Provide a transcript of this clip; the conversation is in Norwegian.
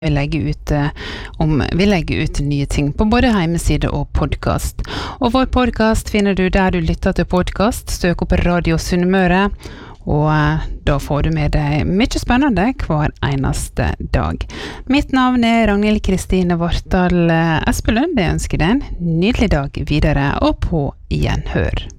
Vi legger ut nye ting på både hjemmeside og podcast. Og vår podcast finner du der du lytter til podcast. Søk opp Radio Sunnmøre, og da får du med deg mye spennende hver eneste dag. Mitt navn Ragnhild Kristine Vartdal Espelund. Jeg ønsker deg en nydelig dag videre, og på gjenhør.